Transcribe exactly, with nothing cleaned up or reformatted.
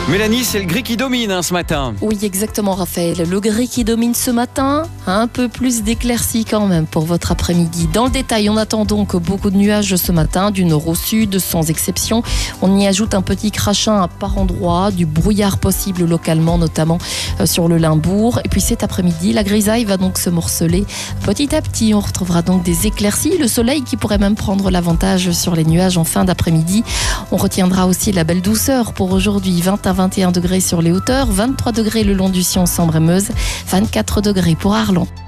Mélanie, c'est le gris qui domine hein, ce matin. Oui, exactement, Raphaël. Le gris qui domine ce matin, un peu plus d'éclaircies quand même pour votre après-midi. Dans le détail, on attend donc beaucoup de nuages ce matin, du nord au sud, sans exception. On y ajoute un petit crachin par endroits, du brouillard possible localement, notamment sur le Limbourg. Et puis cet après-midi, la grisaille va donc se morceler petit à petit. On retrouvera donc des éclaircies, le soleil qui pourrait même prendre l'avantage sur les nuages en fin d'après-midi. On retiendra aussi la belle douceur pour aujourd'hui, vingt à vingt et un degrés sur les hauteurs, vingt-trois degrés le long du Sion, Sambre et Meuse, vingt-quatre degrés pour Arlon.